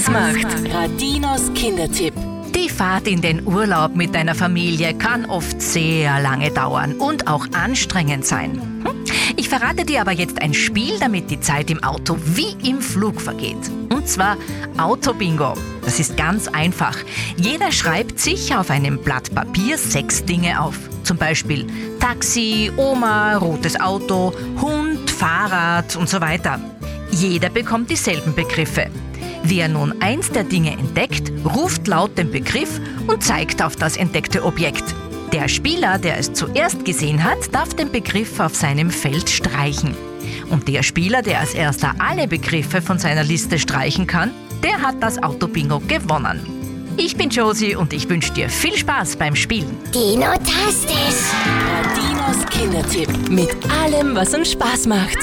macht. Radinos Kindertipp. Die Fahrt in den Urlaub mit deiner Familie kann oft sehr lange dauern und auch anstrengend sein. Ich verrate dir aber jetzt ein Spiel, damit die Zeit im Auto wie im Flug vergeht. Und zwar Autobingo. Das ist ganz einfach. Jeder schreibt sich auf einem Blatt Papier 6 Dinge auf. Zum Beispiel Taxi, Oma, rotes Auto, Hund, Fahrrad und so weiter. Jeder bekommt dieselben Begriffe. Wer nun eins der Dinge entdeckt, ruft laut den Begriff und zeigt auf das entdeckte Objekt. Der Spieler, der es zuerst gesehen hat, darf den Begriff auf seinem Feld streichen. Und der Spieler, der als erster alle Begriffe von seiner Liste streichen kann, der hat das Autobingo gewonnen. Ich bin Josie und ich wünsche dir viel Spaß beim Spielen. Dino-tastisch. Radinos Kindertipp. Mit allem, was uns Spaß macht.